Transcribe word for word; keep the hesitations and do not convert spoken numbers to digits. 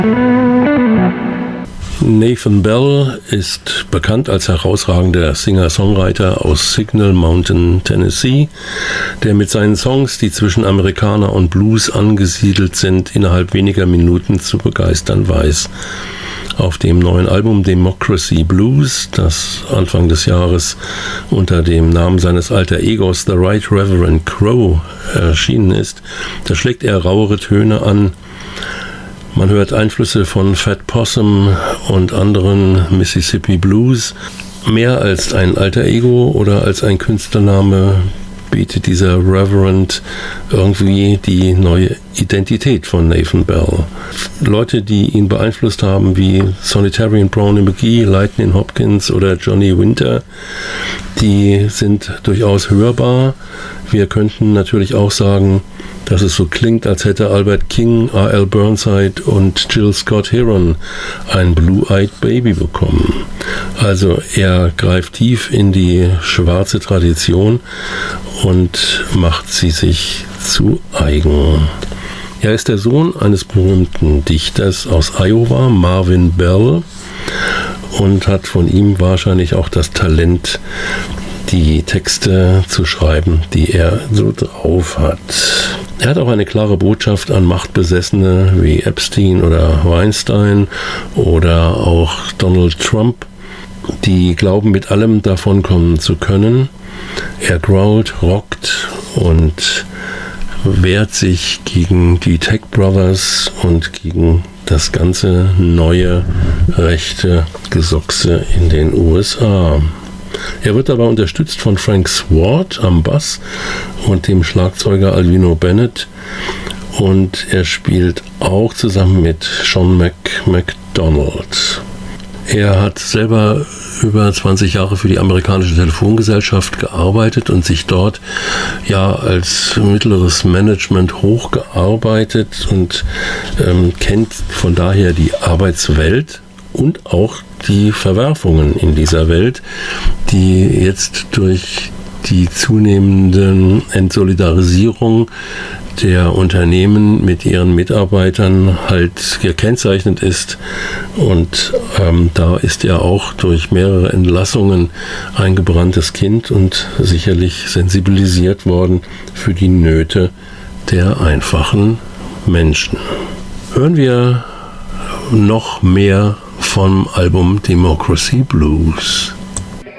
Nathan Bell ist bekannt als herausragender Singer-Songwriter aus Signal Mountain, Tennessee, der mit seinen Songs, die zwischen Amerikaner und Blues angesiedelt sind, innerhalb weniger Minuten zu begeistern weiß. Auf dem neuen Album Democracy Blues, das Anfang des Jahres unter dem Namen seines alter Egos The Right Reverend Crow erschienen ist, da schlägt er rauere Töne an. Man hört Einflüsse von Fat Possum und anderen Mississippi Blues. Mehr als ein alter Ego oder als ein Künstlername bietet dieser Reverend irgendwie die neue Identität von Nathan Bell. Leute, die ihn beeinflusst haben, wie Solitary and Brownie McGhee, Lightning Hopkins oder Johnny Winter, die sind durchaus hörbar. Wir könnten natürlich auch sagen, dass es so klingt, als hätte Albert King, R L Burnside und Jill Scott Heron ein Blue-Eyed Baby bekommen. Also er greift tief in die schwarze Tradition und macht sie sich zu eigen. Er ist der Sohn eines berühmten Dichters aus Iowa, Marvin Bell, und hat von ihm wahrscheinlich auch das Talent, die Texte zu schreiben, die er so drauf hat. Er hat auch eine klare Botschaft an Machtbesessene wie Epstein oder Weinstein oder auch Donald Trump, die glauben, mit allem davonkommen zu können. Er growlt, rockt und wehrt sich gegen die Tech Brothers und gegen das ganze neue rechte Gesochse in den U S A. Er wird dabei unterstützt von Frank Swart am Bass und dem Schlagzeuger Alvino Bennett, und er spielt auch zusammen mit Sean Mac McDonald. Er hat selber über zwanzig Jahre für die amerikanische Telefongesellschaft gearbeitet und sich dort ja als mittleres Management hochgearbeitet und ähm, kennt von daher die Arbeitswelt und auch die Verwerfungen in dieser Welt, die jetzt durch die zunehmende Entsolidarisierung der Unternehmen mit ihren Mitarbeitern halt gekennzeichnet ist. Und ähm, da ist er auch durch mehrere Entlassungen ein gebranntes Kind und sicherlich sensibilisiert worden für die Nöte der einfachen Menschen. Hören wir noch mehr vom Album Democracy Blues.